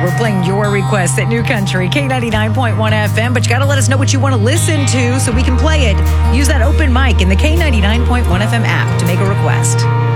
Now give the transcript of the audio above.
We're playing your requests at New Country, K99.1 FM, but you got to let us know what you want to listen to so we can play it. Use that open mic in the K99.1 FM app to make a request.